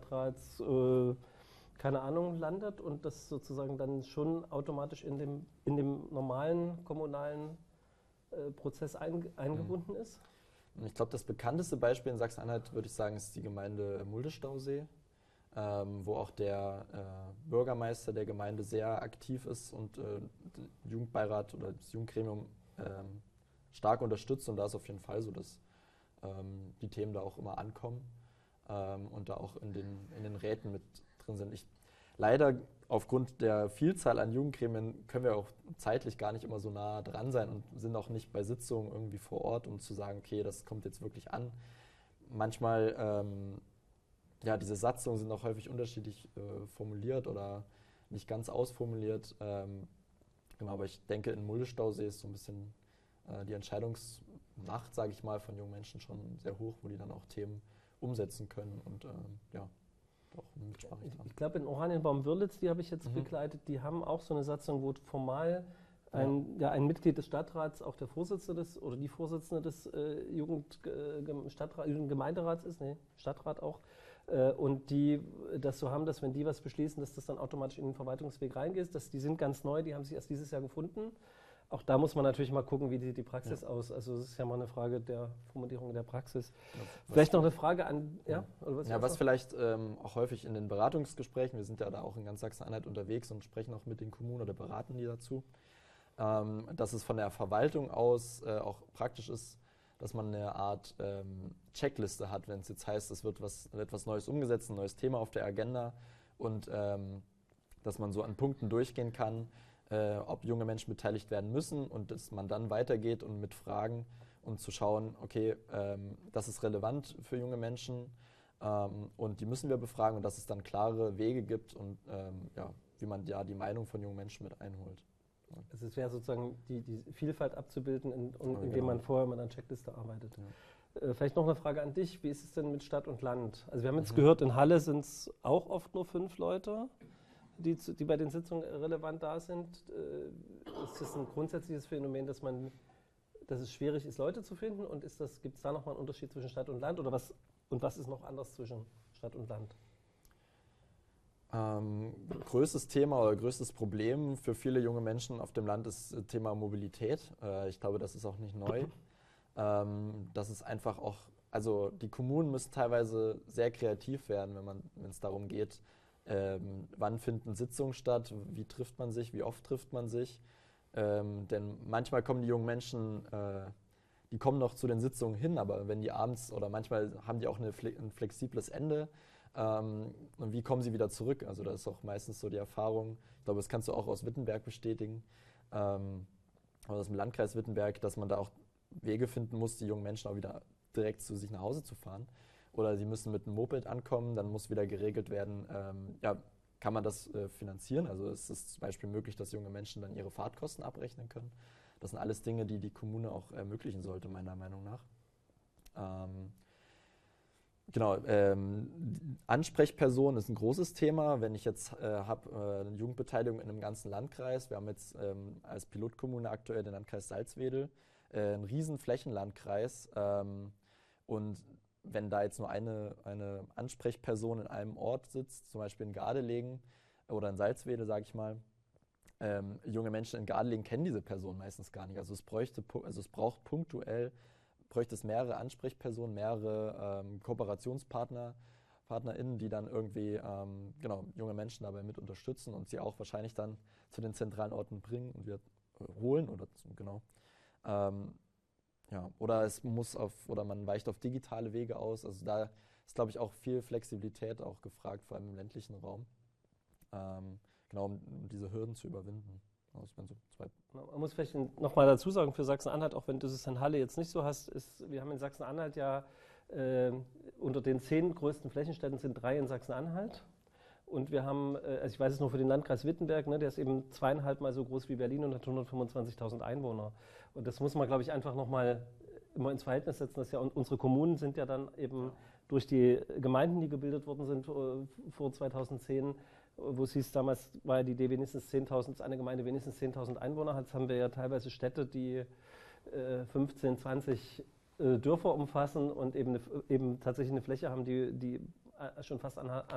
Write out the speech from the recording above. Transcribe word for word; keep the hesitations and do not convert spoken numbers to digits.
Stadtrats, äh, keine Ahnung, landet und das sozusagen dann schon automatisch in dem, in dem normalen kommunalen äh, Prozess ein, eingebunden mhm. ist? Ich glaube, das bekannteste Beispiel in Sachsen-Anhalt, würde ich sagen, ist die Gemeinde Mulde-Stausee, ähm, wo auch der äh, Bürgermeister der Gemeinde sehr aktiv ist und äh, der Jugendbeirat oder das Jugendgremium ähm, stark unterstützt. Und da ist auf jeden Fall so, dass ähm, die Themen da auch immer ankommen ähm, und da auch in den, in den Räten mit drin sind. Ich, leider aufgrund der Vielzahl an Jugendgremien können wir auch zeitlich gar nicht immer so nah dran sein und sind auch nicht bei Sitzungen irgendwie vor Ort, um zu sagen, okay, das kommt jetzt wirklich an. Manchmal, ähm, ja, diese Satzungen sind auch häufig unterschiedlich äh, formuliert oder nicht ganz ausformuliert. Ähm, genau, aber ich denke, in Mulde-Stausee ist so ein bisschen äh, die Entscheidungsmacht, sage ich mal, von jungen Menschen schon sehr hoch, wo die dann auch Themen umsetzen können und ähm, ja, auch ein Mitspracherecht haben. Ich glaube, in Oranienbaum-Wörlitz, die habe ich jetzt mhm. begleitet, die haben auch so eine Satzung, wo formal ein, ja. Ja, ein Mitglied des Stadtrats auch der Vorsitzende des oder die Vorsitzende des äh, Jugend, äh, Stadtrat, Jugendgemeinderats ist, nee, Stadtrat auch, äh, und die das so haben, dass wenn die was beschließen, dass das dann automatisch in den Verwaltungsweg reingeht. Dass die sind ganz neu, die haben sich erst dieses Jahr gefunden. Auch da muss man natürlich mal gucken, wie sieht die Praxis ja. aus. Also es ist ja mal eine Frage der Formulierung der Praxis. Ja, vielleicht noch eine Frage an, ja? Oder was ja, was vielleicht ähm, auch häufig in den Beratungsgesprächen, wir sind ja da auch in ganz Sachsen-Anhalt unterwegs und sprechen auch mit den Kommunen oder beraten die dazu, ähm, dass es von der Verwaltung aus äh, auch praktisch ist, dass man eine Art ähm, Checkliste hat, wenn es jetzt heißt, es wird was, etwas Neues umgesetzt, ein neues Thema auf der Agenda und ähm, dass man so an Punkten durchgehen kann, Äh, ob junge Menschen beteiligt werden müssen und dass man dann weitergeht und mit Fragen, um zu schauen, okay, ähm, das ist relevant für junge Menschen ähm, und die müssen wir befragen und dass es dann klare Wege gibt und ähm, ja, wie man ja die Meinung von jungen Menschen mit einholt. Ja. Also es wäre sozusagen die, die Vielfalt abzubilden, in, um, ja, indem genau. man vorher mit einer Checkliste arbeitet. Ja. Äh, vielleicht noch eine Frage an dich, wie ist es denn mit Stadt und Land? Also wir haben jetzt mhm. gehört, in Halle sind es auch oft nur fünf Leute. Die, die bei den Sitzungen relevant da sind. Äh, ist das ein grundsätzliches Phänomen, dass man, dass es schwierig ist, Leute zu finden? Und ist das, gibt es da nochmal einen Unterschied zwischen Stadt und Land? Oder was, und was ist noch anders zwischen Stadt und Land? Ähm, größtes Thema oder größtes Problem für viele junge Menschen auf dem Land ist das Thema Mobilität. Äh, ich glaube, das ist auch nicht neu. ähm, das ist einfach auch, also die Kommunen müssen teilweise sehr kreativ werden, wenn man, wenn es darum geht, Ähm, wann finden Sitzungen statt, wie trifft man sich, wie oft trifft man sich. Ähm, denn manchmal kommen die jungen Menschen, äh, die kommen noch zu den Sitzungen hin, aber wenn die abends oder manchmal haben die auch eine, ein flexibles Ende. Ähm, und wie kommen sie wieder zurück? Also das ist auch meistens so die Erfahrung. Ich glaube, das kannst du auch aus Wittenberg bestätigen, ähm, oder aus dem Landkreis Wittenberg, dass man da auch Wege finden muss, die jungen Menschen auch wieder direkt zu sich nach Hause zu fahren. Oder sie müssen mit einem Moped ankommen, dann muss wieder geregelt werden, ähm, ja, kann man das äh, finanzieren? Also es ist zum Beispiel möglich, dass junge Menschen dann ihre Fahrtkosten abrechnen können. Das sind alles Dinge, die die Kommune auch ermöglichen sollte, meiner Meinung nach. Ähm, genau, ähm, Ansprechperson ist ein großes Thema. Wenn ich jetzt äh, habe äh, eine Jugendbeteiligung in einem ganzen Landkreis, wir haben jetzt ähm, als Pilotkommune aktuell den Landkreis Salzwedel, äh, einen riesen Flächenlandkreis ähm, und wenn da jetzt nur eine, eine Ansprechperson in einem Ort sitzt, zum Beispiel in Gardelegen oder in Salzwedel, sage ich mal, ähm, junge Menschen in Gardelegen kennen diese Person meistens gar nicht. Also es, bräuchte, also es braucht punktuell, bräuchte es mehrere Ansprechpersonen, mehrere ähm, Kooperationspartner, PartnerInnen, die dann irgendwie ähm, genau, junge Menschen dabei mit unterstützen und sie auch wahrscheinlich dann zu den zentralen Orten bringen und wieder äh, holen oder genau. Ähm, Ja, oder es muss auf, oder man weicht auf digitale Wege aus. Also da ist, glaube ich, auch viel Flexibilität auch gefragt, vor allem im ländlichen Raum. Ähm, genau, um, um diese Hürden zu überwinden. Also so zwei Man muss vielleicht nochmal dazu sagen, für Sachsen-Anhalt, auch wenn du es in Halle jetzt nicht so hast, ist, wir haben in Sachsen-Anhalt ja äh, unter den zehn größten Flächenstädten sind drei in Sachsen-Anhalt. Und wir haben, also ich weiß es nur für den Landkreis Wittenberg, ne, der ist eben zweieinhalb Mal so groß wie Berlin und hat hundertfünfundzwanzigtausend Einwohner. Und das muss man, glaube ich, einfach nochmal immer ins Verhältnis setzen. Dass ja, und unsere Kommunen sind ja dann eben ja. durch die Gemeinden, die gebildet worden sind vor zweitausendzehn, wo es hieß, damals war ja die Idee wenigstens zehntausend, eine Gemeinde wenigstens zehntausend Einwohner hat. Jetzt haben wir ja teilweise Städte, die äh, fünfzehn, zwanzig äh, Dörfer umfassen und eben, eine, eben tatsächlich eine Fläche haben, die, die schon fast an